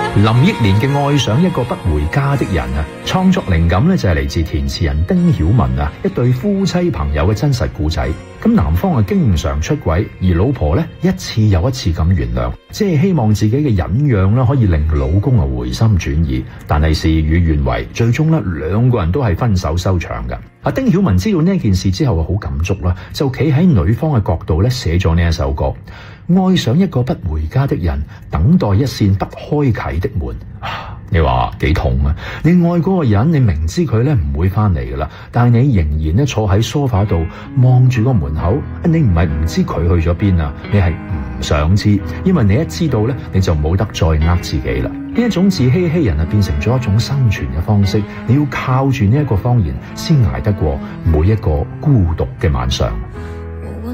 林憶蓮嘅愛上一個不回家的人啊，創作靈感咧就係嚟自填詞人丁曉文啊，一對夫妻朋友嘅真實故仔。咁男方啊經常出軌，而老婆咧一次又一次咁原諒，即係希望自己嘅忍讓啦可以令老公啊回心轉意。但係事與願違，最終咧兩個人都係分手收場㗎。丁曉文知道呢件事之後啊好感觸啦，就企喺女方嘅角度咧寫咗呢一首歌。愛上一個不回家的人，等待一扇不開啟的門。你話幾痛啊？你愛嗰個人，你明知佢咧唔會翻嚟噶啦，但係你仍然咧坐喺梳化度望住個門口。你唔係唔知佢去咗邊啊，你係唔想知，因為你一知道咧，你就冇得再呃自己啦。呢一種自欺欺人啊，變成咗一種生存嘅方式。你要靠住呢一個謊言，先捱得過每一個孤獨嘅晚上。